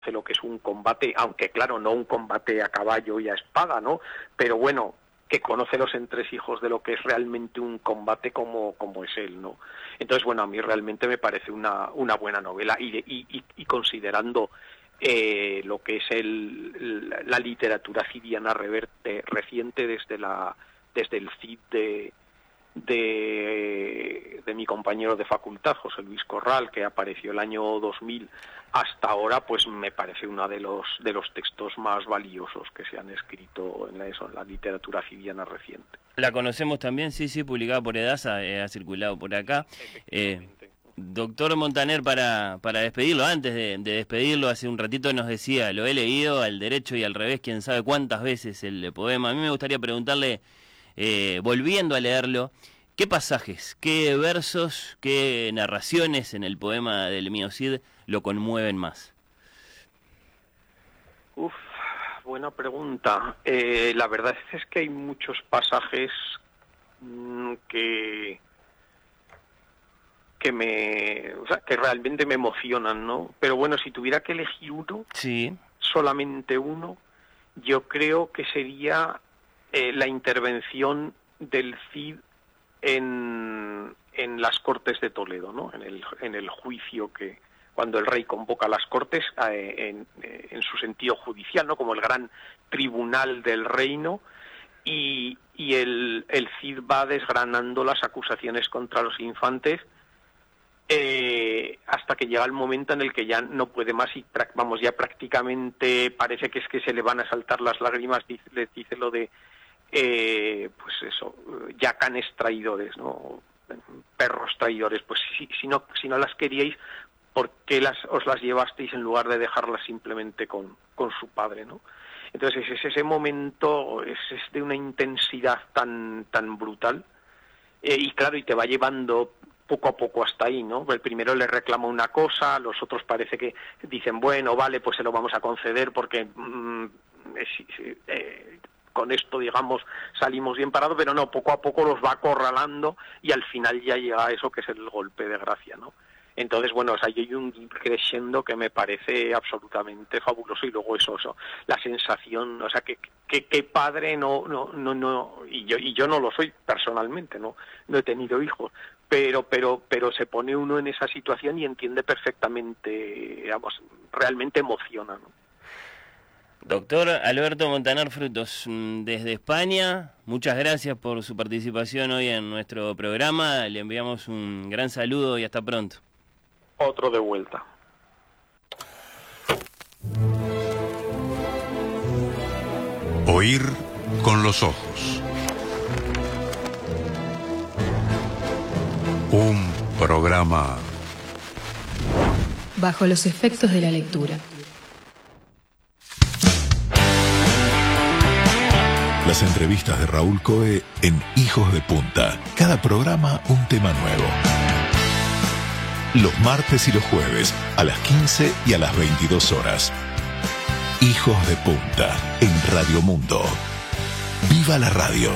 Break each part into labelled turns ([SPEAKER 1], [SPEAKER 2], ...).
[SPEAKER 1] lo que es un combate, aunque claro, no un combate a caballo y a espada, ¿no? Pero bueno, que conoce los entresijos de lo que es realmente un combate como es él, ¿no? Entonces, bueno, a mí realmente me parece una buena novela y considerando lo que es la literatura cidiana reciente desde el Cid de mi compañero de facultad, José Luis Corral, que apareció el año 2000 hasta ahora, pues me parece uno de los textos más valiosos que se han escrito en la literatura cidiana reciente.
[SPEAKER 2] La conocemos también, sí, publicada por Edasa, ha circulado por acá. Doctor Montaner, para despedirlo, antes de despedirlo, hace un ratito nos decía, lo he leído al derecho y al revés, quién sabe cuántas veces el poema. A mí me gustaría preguntarle, volviendo a leerlo, ¿qué pasajes, qué versos, qué narraciones en el poema del mío Cid lo conmueven más?
[SPEAKER 1] Buena pregunta. La verdad es que hay muchos pasajes que realmente me emocionan, ¿no? Pero bueno, si tuviera que elegir uno,
[SPEAKER 2] sí,
[SPEAKER 1] solamente uno, yo creo que sería la intervención del Cid en las Cortes de Toledo, ¿no? En el juicio que cuando el rey convoca a las Cortes en su sentido judicial, ¿no? Como el gran tribunal del reino, y el Cid va desgranando las acusaciones contra los infantes hasta que llega el momento en el que ya no puede más y ya prácticamente parece que es que se le van a saltar las lágrimas. Les dice lo de pues eso, yacanes traidores, ¿no? Perros traidores. Pues si no las queríais, ¿por qué os las llevasteis en lugar de dejarlas simplemente con su padre, ¿no? Entonces ese momento es de una intensidad tan brutal, y claro, y te va llevando poco a poco hasta ahí, ¿no? El primero le reclama una cosa, los otros parece que dicen, bueno, vale, pues se lo vamos a conceder porque con esto, digamos, salimos bien parados, pero no, poco a poco los va acorralando y al final ya llega a eso que es el golpe de gracia, ¿no? Entonces, bueno, o sea, hay un crescendo que me parece absolutamente fabuloso, y luego eso, la sensación, o sea, que padre no, y yo no lo soy personalmente, no he tenido hijos, pero se pone uno en esa situación y entiende perfectamente, digamos, realmente emociona, ¿no?
[SPEAKER 2] Doctor Alberto Montaner Frutos, desde España, muchas gracias por su participación hoy en nuestro programa, le enviamos un gran saludo y hasta pronto.
[SPEAKER 1] Otro de vuelta.
[SPEAKER 3] Oír con los ojos. Un programa
[SPEAKER 4] bajo los efectos de la lectura.
[SPEAKER 5] Las entrevistas de Raúl Coe en Hijos de Punta. Cada programa un tema nuevo. Los martes y los jueves a las 15 y a las 22 horas. Hijos de Punta en Radio Mundo. ¡Viva la radio!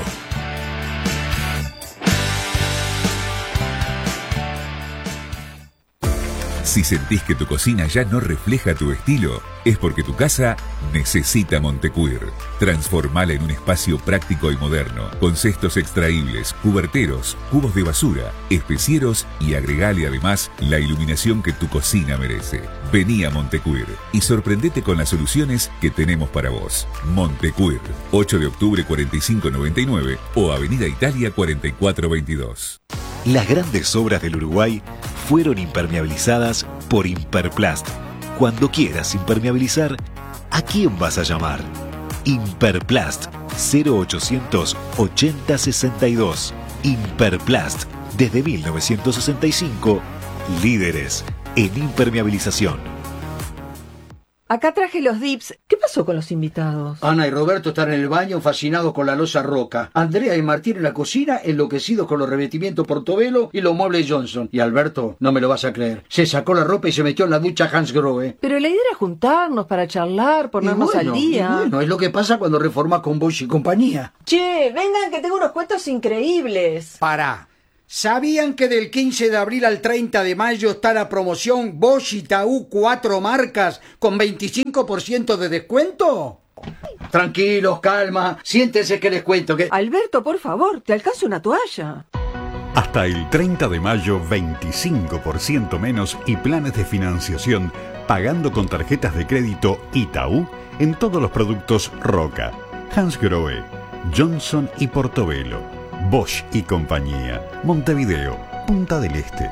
[SPEAKER 5] Si sentís que tu cocina ya no refleja tu estilo, es porque tu casa necesita Montecuir. Transformala en un espacio práctico y moderno, con cestos extraíbles, cuberteros, cubos de basura, especieros y agregale además la iluminación que tu cocina merece. Vení a Montecuir y sorprendete con las soluciones que tenemos para vos. Montecuir, 8 de octubre 4599 o Avenida Italia 4422.
[SPEAKER 6] Las grandes obras del Uruguay fueron impermeabilizadas por Imperplast. Cuando quieras impermeabilizar, ¿a quién vas a llamar? Imperplast 0800 8062. Imperplast, desde 1965, líderes en impermeabilización.
[SPEAKER 7] Acá traje los dips. ¿Qué pasó con los invitados?
[SPEAKER 8] Ana y Roberto están en el baño fascinados con la loza Roca. Andrea y Martín en la cocina enloquecidos con los revestimientos Portobello y los muebles Johnson. Y Alberto, no me lo vas a creer, se sacó la ropa y se metió en la ducha Hans Grohe.
[SPEAKER 7] Pero la idea era juntarnos para charlar, ponernos al día.
[SPEAKER 8] Y bueno, es lo que pasa cuando reformas con Bosch y compañía.
[SPEAKER 7] Che, vengan que tengo unos cuentos increíbles.
[SPEAKER 9] Pará.
[SPEAKER 8] ¿Sabían que del 15 de abril al 30 de mayo está la promoción Bosch Itaú 4 marcas con 25% de descuento? Tranquilos, calma, siéntense que les cuento que...
[SPEAKER 7] Alberto, por favor, te alcanza una toalla.
[SPEAKER 3] Hasta el 30 de mayo, 25% menos y planes de financiación pagando con tarjetas de crédito Itaú en todos los productos Roca, Hansgrohe, Johnson y Portobello, Bosch y compañía, Montevideo, Punta del Este.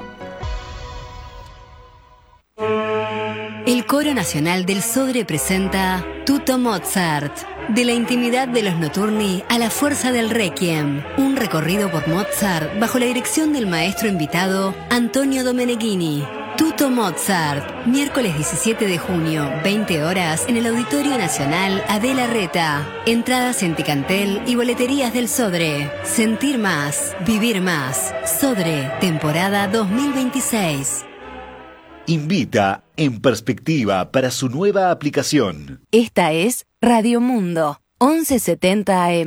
[SPEAKER 9] El Coro Nacional del Sodre presenta Tutto Mozart. De la intimidad de los notturni a la fuerza del requiem. Un recorrido por Mozart bajo la dirección del maestro invitado Antonio Domeneghini. Tutto Mozart, miércoles 17 de junio, 20 horas, en el Auditorio Nacional Adela Reta. Entradas en Ticantel y boleterías del Sodre. Sentir más, vivir más. Sodre, temporada 2026.
[SPEAKER 6] Invita En Perspectiva para su nueva aplicación.
[SPEAKER 9] Esta es Radio Mundo, 1170 AM.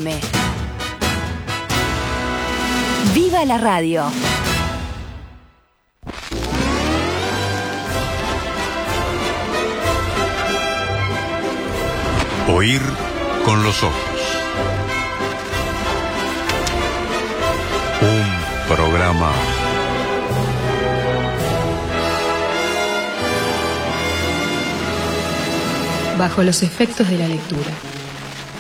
[SPEAKER 9] ¡Viva la radio!
[SPEAKER 3] Oír con los ojos. Un programa
[SPEAKER 4] bajo los efectos de la lectura.